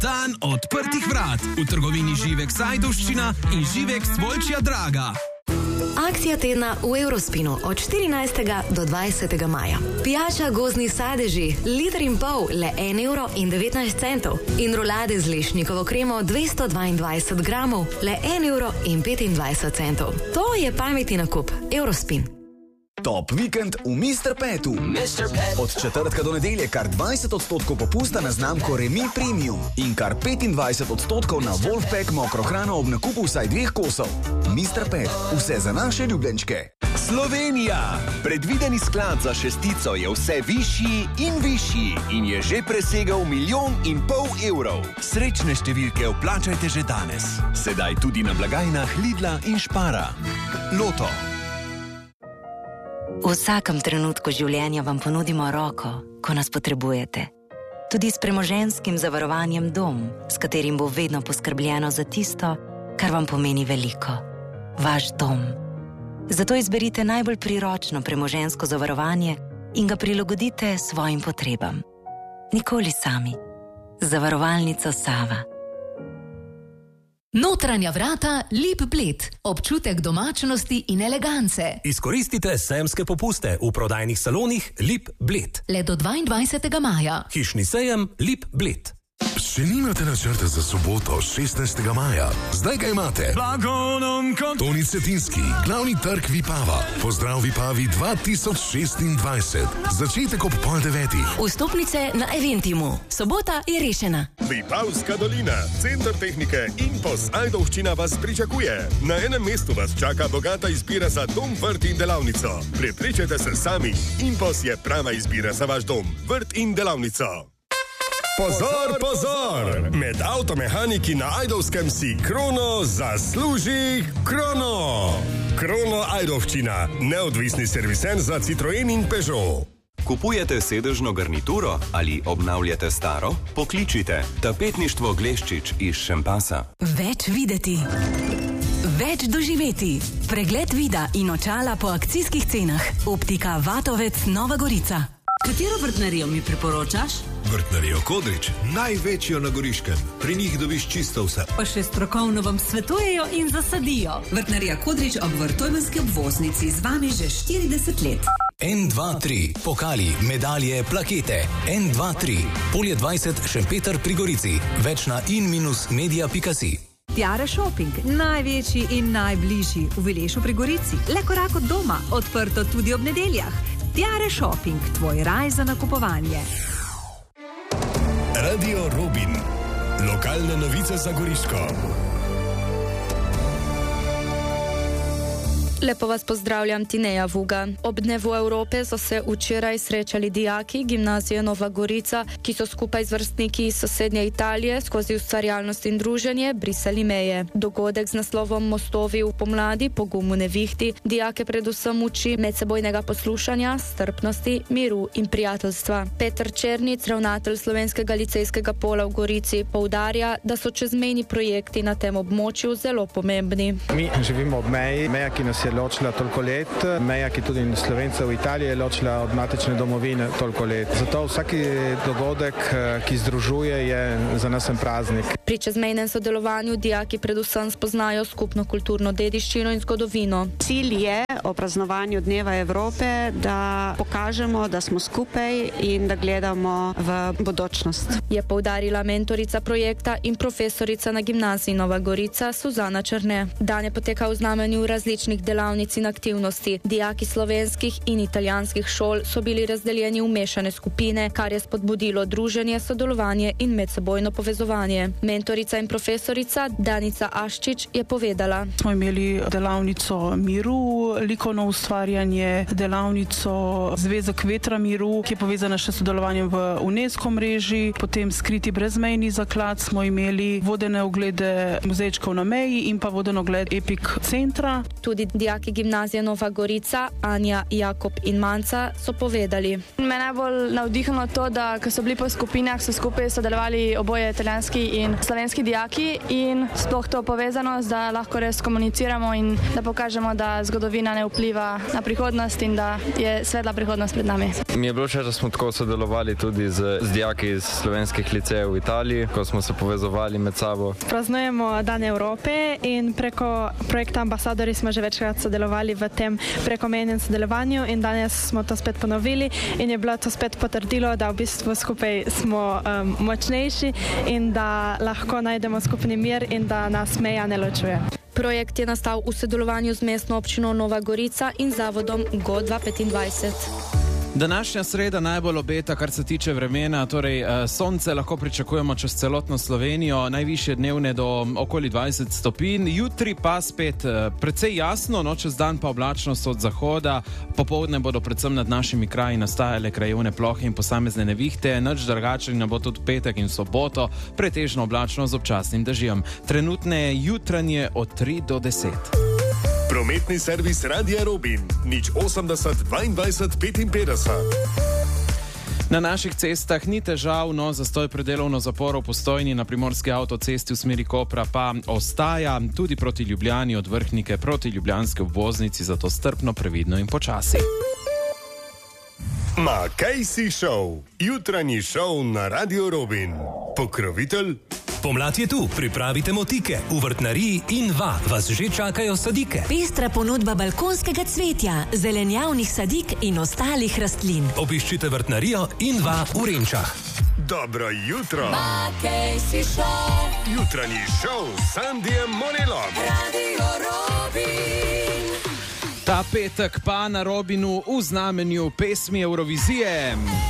Dan odprtih vrat v trgovini Živek Sajdovščina in Živek Stvolčja Draga. Akcija tedna v Eurospinu od 14. do 20. maja. Pijača gozdni sadeži, 1,5 litra, le 1,19 € in rolade z lešnikovo kremo 222 gramov, le 1,25 €. To je pametni nakup. Eurospin. Top vikend v Mr. Petu. Od četrtka do nedelje kar 20% popusta na znamko Remi Premium in kar 25% na Wolfpack mokro hrano ob nakupu vsaj 2 kosov. Mr. Pet, vse za naše ljubljenčke. Slovenija! Predvideni sklad za šestico je vse višji in višji in je že presegal 1,5 milijona evrov. Srečne številke vplačajte že danes. Sedaj tudi na blagajnah Lidla in Špara. Loto. V vsakem trenutku življenja vam ponudimo roko, ko nas potrebujete. Tudi s premoženjskim zavarovanjem Dom, s katerim bo vedno poskrbljeno za tisto, kar vam pomeni veliko. Vaš dom. Zato izberite najbolj priročno premoženjsko zavarovanje in ga prilagodite svojim potrebam. Nikoli sami. Zavarovalnica Sava. Notranja vrata Lip Bled. Občutek domačnosti in elegance. Izkoristite sejemske popuste v prodajnih salonih Lip Bled. Le do 22. maja. Hišni sejem Lip Bled. Če nimate načrta za soboto 16. maja, zdaj ga imate. Toni Cetinski, glavni trg Vipava. Pozdrav Vipavi 2026. Začetek ob 8:30. Vstopnice na Eventimu. Sobota je rešena. Vipavska dolina, center tehnike Impos Ajdovščina vas pričakuje. Na enem mestu vas čaka bogata izbira za dom, vrt in delavnico. Prepričajte se sami, Impos je prava izbira za vaš dom, vrt in delavnico. Pozor, pozor! Med avtomehaniki na Ajdovskem si Krono zasluži Krono! Krono Ajdovščina, neodvisni serviser za Citroen in Peugeot. Kupujete sedežno garnituro ali obnavljate staro? Pokličite Tapetništvo Gleščič iz Šempasa. Več videti. Več doživeti. Pregled vida in očala po akcijskih cenah. Optika Vatovec Nova Gorica. Katero vrtnarijo mi priporočaš? Vrtnarijo Kodrič, največjo na Goriškem. Pri njih dobiš čisto vse. Pa še strokovno vam svetujejo in zasadijo. Vrtnarija Kodrič ob Vrtojmenski obvoznici z vami že 40 let. 1, 2, 3. Pokali, medalje, plakete. 1, 2, 3. Polje 20, Šempeter pri Gorici. Več na in-media.si. Tiare Shopping, največji in najbližji v Vilešu pri Gorici. Le korak od doma, odprto tudi ob nedeljah. Tiare Shopping, tvoj raj za nakupovanje. Radio Robin. Lokalne novice za Goriško. Lepo vas pozdravljam, Tineja Vuga. Ob Dnevu Evrope so se včeraj srečali dijaki gimnazije Nova Gorica, ki so skupaj z vrstniki iz sosednje Italije skozi ustvarjalnost in druženje brisali meje. Dogodek z naslovom Mostovi v pomladi, pogum v nevihti, dijake predvsem uči medsebojnega poslušanja, strpnosti, miru in prijateljstva. Peter Černic, ravnatelj Slovenskega licejskega pola v Gorici, poudarja, da so čezmejni projekti na tem območju zelo pomembni. Mi živimo ob meji, meja, ki nas je ločila toliko let, meja, ki tudi Slovence v Italiji je ločila od matične domovine toliko let. Zato vsaki dogodek, ki združuje, je za nas en praznik. Pri čezmejnem sodelovanju dijaki predvsem spoznajo skupno kulturno dediščino in zgodovino. Cilj je o praznovanju Dneva Evrope, da pokažemo, da smo skupaj in da gledamo v bodočnost. Je poudarila mentorica projekta in profesorica na gimnaziji Nova Gorica Suzana Črne. Dan je potekal v znamenju različnih delavnic in aktivnosti. Dijaki slovenskih in italijanskih šol so bili razdeljeni v mešane skupine, kar je spodbudilo druženje, sodelovanje in medsebojno povezovanje. Mentorica in profesorica Danica Aščič je povedala: Smo imeli delavnico miru, likovno ustvarjanje, delavnico Zvezek vetra miru, ki je povezana še s sodelovanjem v UNESCO mreži, potem skriti brezmejni zaklad, smo imeli vodene oglede muzejčkov na meji in pa voden ogled Epic centra. Tudi dijaki dijaki gimnazije Nova Gorica, Anja, Jakob in Manca, so povedali. Me najbolj navdihnilo to, da ko so bili po skupinah, so skupaj sodelovali oboje italijanski in slovenski dijaki in sploh to povezanost, da lahko res komuniciramo in da pokažemo, da zgodovina ne vpliva na prihodnost in da je svetla prihodnost pred nami. Mi je bilo všeč, da smo tako sodelovali tudi z dijaki iz slovenskih licejev v Italiji, ko smo se povezovali med sabo. Praznujemo Dan Evrope in preko projekta Ambasadori smo že večkrat sodelovali v tem prekomejnem sodelovanju in danes smo to spet ponovili in je bilo to spet potrdilo, da v bistvu skupaj smo močnejši in da lahko najdemo skupni mir in da nas meja ne ločuje. Projekt je nastal v sodelovanju z mestno občino Nova Gorica in zavodom Go225. Današnja sreda najbolj obeta, kar se tiče vremena, torej sonce lahko pričakujemo čez celotno Slovenijo, najvišje dnevne do okoli 20 stopinj, jutri pa spet precej jasno, no čez dan pa oblačnost od zahoda, popoldne bodo predvsem nad našimi kraji nastajale krajevne plohe in posamezne nevihte, nič drugače ne bo tudi petek in soboto, pretežno oblačno z občasnim dežjem. Trenutne jutranje od 3 do 10. Prometni servis Radia Robin, 080 22 55. Na naših cestah ni težav, no zastoj pred delovno zaporo v Postojni na primorski avtocesti v smeri Kopra pa ostaja, tudi proti Ljubljani od Vrhnike proti ljubljanski obvoznici, zato strpno, previdno in počasi. Makejsi Show, jutranji šov na Radio Robin. Pokrovitelj? Pomlad je tu, pripravite motike. V vrtnariji Inva vas že čakajo sadike. Pestra ponudba balkonskega cvetja, zelenjavnih sadik in ostalih rastlin. Obiščite vrtnarijo Inva v Renčah. Dobro jutro. Makejsi Show. Jutranji šov s Sandijem Monelom. Radio Robin. Ta petek pa na Robinu v znamenju pesmi Eurovizije.